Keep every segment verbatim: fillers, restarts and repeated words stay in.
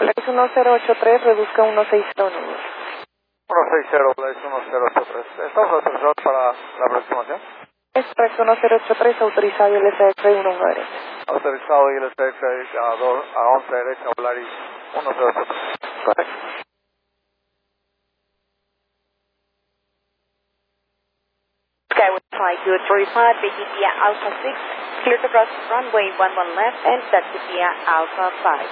Volaris uno cero ocho tres, reduzca uno seis cero nueve. uno seis cero, Volaris uno cero ocho tres. ¿Estamos autorizados para la aproximación? Es correcto, uno cero ocho tres, autorizado y L S X uno uno derecha. Autorizado y el S X a, dos, a once derecha, Volaris uno cero ocho tres. Correcto. Skyway five two three five, Beijing via Alpha six, clear to cross runway one one left and taxi via Alpha five.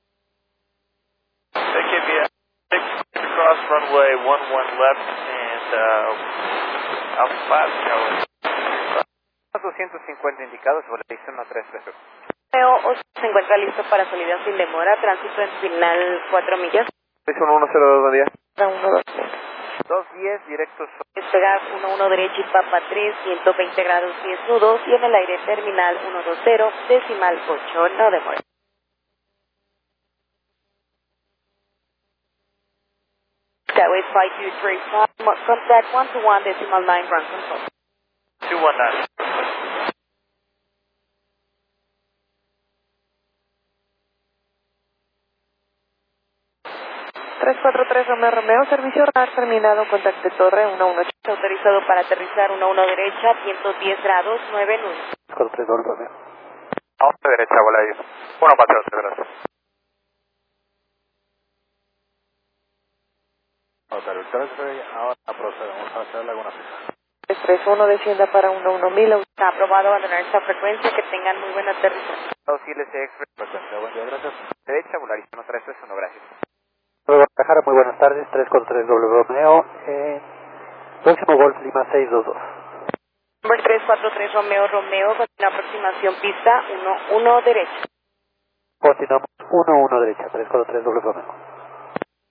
Beijing via six, cross runway one one left and uh, Alpha five, Skyway. doscientos cincuenta indicados, Volaris uno tres tres. Romeo se encuentra listo para salida sin demora, tránsito en final cuatro millas. Es un uno cero dos, buen día. uno dos dos diez, directos. Despega uno uno derecha y Papa tres, ciento veinte grados diez nudos y en el aire terminal ciento veinte, decimal ocho, no demora. Skyway five two three five, contact one to one, decimal nine, ground control. two one nine. tres cuatro tres, Romeo Romeo, servicio radar terminado, contacte torre uno uno ocho. Autorizado para aterrizar uno uno derecha, ciento diez grados, nueve nudos. cuatro tres dos, Romeo. A once derecha, Volaris. uno cuatro tres, gracias. Hotel Transfer, ahora procedemos a hacer Laguna Fija. tres tres uno, descienda para uno uno mil. Está aprobado abandonar esta frecuencia, que tengan muy buen aterrizaje. dos L S X, frecuencia, buen día, gracias. Derecha, Volaris uno tres tres uno, gracias. Guadalajara, muy buenas tardes, tres cuatro tres doble Romeo, eh, próximo Golf Lima seis dos dos. Number tres cuatro tres Romeo Romeo, con la aproximación pista uno uno derecha. Continuamos uno uno derecha, tres cuatro tres doble Romeo.